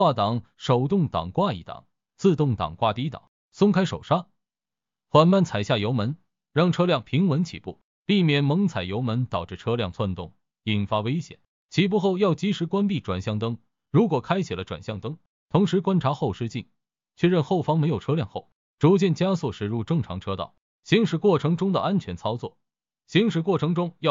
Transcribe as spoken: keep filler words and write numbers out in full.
挂档、手动挡挂一档，自动挡挂低档，松开手刹，缓慢踩下油门，让车辆平稳起步，避免猛踩油门导致车辆窜动，引发危险。起步后要及时关闭转向灯，如果开启了转向灯，同时观察后视镜，确认后方没有车辆后，逐渐加速驶入正常车道。行驶过程中的安全操作，行驶过程中要